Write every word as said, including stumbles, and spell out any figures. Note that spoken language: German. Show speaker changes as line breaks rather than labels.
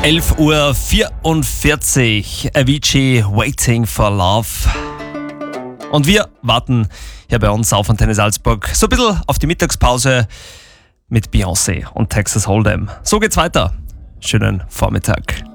elf Uhr vierundvierzig, Avicii, Waiting for Love. Und wir warten hier bei uns auf Antenne Salzburg so ein bisschen auf die Mittagspause mit Beyoncé und Texas Hold'em. So geht's weiter. Schönen Vormittag.